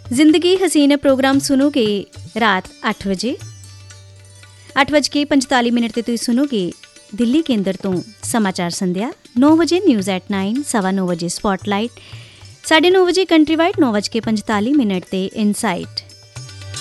ਜ਼ਿੰਦਗੀ ਹਸੀਨ ਪ੍ਰੋਗਰਾਮ ਸੁਣੋਗੇ ਰਾਤ 8 ਵਜੇ 8:45 ਤੇ ਤੁਸੀਂ ਸੁਣੋਗੇ ਦਿੱਲੀ ਕੇਂਦਰ ਤੋਂ ਸਮਾਚਾਰ ਸੰਧਿਆ। 9 ਵਜੇ ਨਿਊਜ਼ ਐਟ 9, 9:15 ਵਜੇ ਸਪੋਟਲਾਈਟ, 9:30 ਵਜੇ ਕੰਟਰੀ ਵਾਈਡ, 9:45 ਤੇ ਇਨਸਾਈਟ।